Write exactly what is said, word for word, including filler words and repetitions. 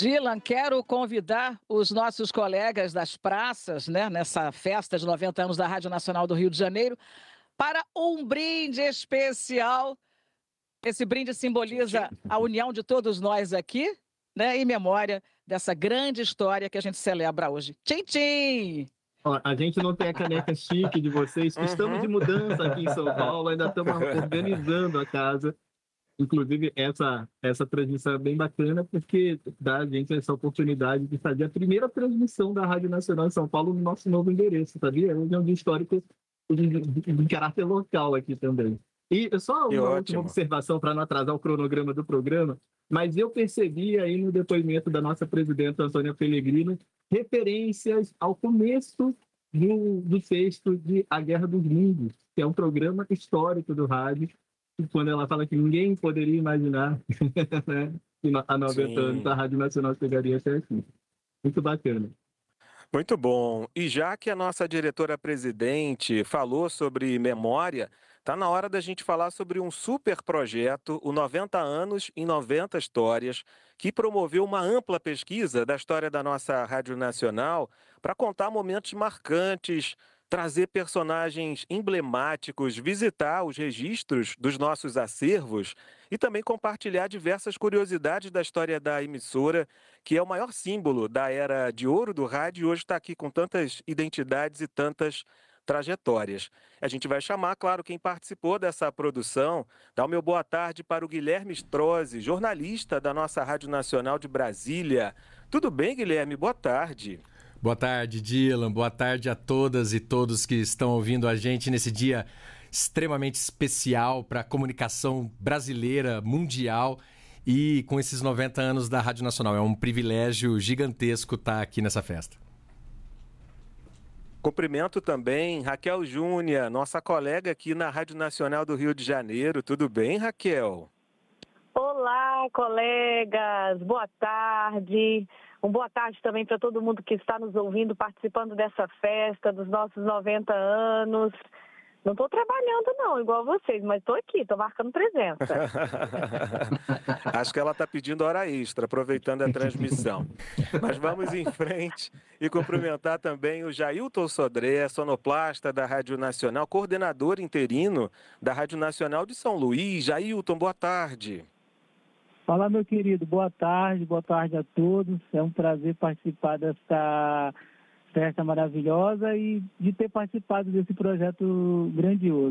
Dylan, quero convidar os nossos colegas das praças, né, nessa festa de noventa anos da Rádio Nacional do Rio de Janeiro, para um brinde especial. Esse brinde simboliza a união de todos nós aqui, né, em memória dessa grande história que a gente celebra hoje. Tchim, tchim! Ó, a gente não tem a caneca chique de vocês. Estamos de mudança aqui em São Paulo, ainda estamos organizando a casa. Inclusive, essa, essa transmissão é bem bacana, porque dá a gente essa oportunidade de fazer a primeira transmissão da Rádio Nacional de São Paulo no nosso novo endereço, sabia? Hoje é um dia histórico de, de, de caráter local aqui também. E só Que uma ótimo. última observação para não atrasar o cronograma do programa, mas eu percebi aí no depoimento da nossa presidenta Antônia Pellegrino referências ao começo do, do texto de A Guerra dos Mundos, que é um programa histórico do rádio, quando ela fala que ninguém poderia imaginar, né, que há noventa anos a Rádio Nacional chegaria até aqui. Muito bacana. Muito bom. E já que a nossa diretora-presidente falou sobre memória, está na hora da gente falar sobre um super projeto, o noventa anos em noventa histórias, que promoveu uma ampla pesquisa da história da nossa Rádio Nacional para contar momentos marcantes, trazer personagens emblemáticos, visitar os registros dos nossos acervos e também compartilhar diversas curiosidades da história da emissora, que é o maior símbolo da era de ouro do rádio e hoje está aqui com tantas identidades e tantas trajetórias. A gente vai chamar, claro, quem participou dessa produção. Dá o meu boa tarde para o Guilherme Strozzi, jornalista da nossa Rádio Nacional de Brasília. Tudo bem, Guilherme? Boa tarde. Boa tarde, Dylan. Boa tarde a todas e todos que estão ouvindo a gente nesse dia extremamente especial para a comunicação brasileira, mundial e com esses noventa anos da Rádio Nacional. É um privilégio gigantesco estar aqui nessa festa. Cumprimento também Raquel Júnior, nossa colega aqui na Rádio Nacional do Rio de Janeiro. Tudo bem, Raquel? Olá, colegas. Boa tarde. Um boa tarde também para todo mundo que está nos ouvindo, participando dessa festa dos nossos noventa anos. Não estou trabalhando não, igual vocês, mas estou aqui, estou marcando presença. Acho que ela está pedindo hora extra, aproveitando a transmissão. Mas vamos em frente e cumprimentar também o Jailton Sodré, sonoplasta da Rádio Nacional, coordenador interino da Rádio Nacional de São Luís. Jailton, boa tarde. Olá, meu querido, boa tarde, boa tarde a todos. É um prazer participar dessa festa maravilhosa e de ter participado desse projeto grandioso.